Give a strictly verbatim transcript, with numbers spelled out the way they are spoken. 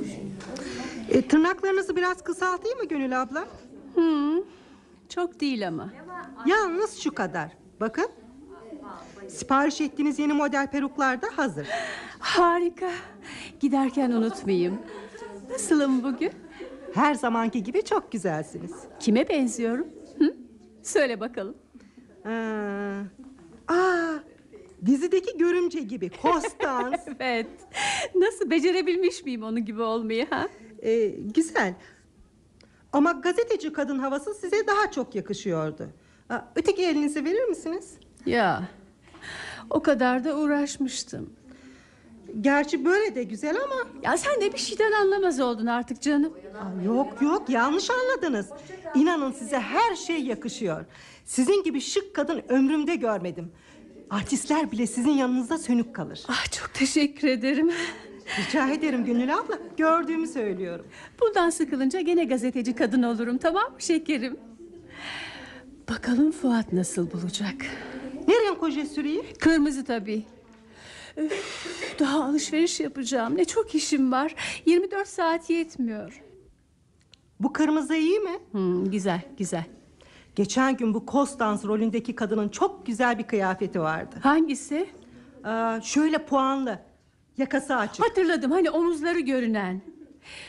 E, tırnaklarınızı biraz kısaltayım mı Gönül abla? Hmm, çok değil ama. Yalnız şu kadar. Bakın. Sipariş ettiğiniz yeni model peruklar da hazır. Harika. Giderken unutmayayım. Nasılım bugün? Her zamanki gibi çok güzelsiniz. Kime benziyorum? Hı? Söyle bakalım. Aa, aa, dizideki görümce gibi. Konstans. Evet. Nasıl becerebilmiş miyim onun gibi olmayı ha? Ee, güzel. Ama gazeteci kadın havası size daha çok yakışıyordu. Aa, öteki elinizi verir misiniz? Ya. O kadar da uğraşmıştım. Gerçi böyle de güzel ama... Ya sen de bir şeyden anlamaz oldun artık canım. Aa, yok yok, yanlış anladınız. İnanın size her şey yakışıyor. Sizin gibi şık kadın ömrümde görmedim. Artistler bile sizin yanınızda sönük kalır. Ah, çok teşekkür ederim. Rica ederim Gönül abla. Gördüğümü söylüyorum. Bundan sıkılınca gene gazeteci kadın olurum, tamam mı şekerim? Bakalım Fuat nasıl bulacak? Ne renk oje süreyim? Kırmızı tabii. Üf, daha alışveriş yapacağım. Ne çok işim var. yirmi dört saat yetmiyor. Bu kırmızı iyi mi? Hmm, güzel güzel. Geçen gün bu Konstans rolündeki kadının çok güzel bir kıyafeti vardı. Hangisi? Aa, şöyle puanlı. Yakası açık. Hatırladım, hani omuzları görünen.